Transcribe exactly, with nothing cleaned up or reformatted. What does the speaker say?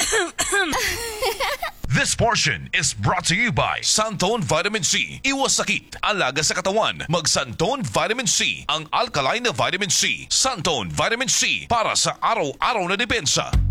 This portion is brought to you by Santone Vitamin C. Iwas sakit, alaga sa katawan. Mag Santone Vitamin C, ang alkaline na vitamin C. Santone Vitamin C para sa araw-araw na depensa.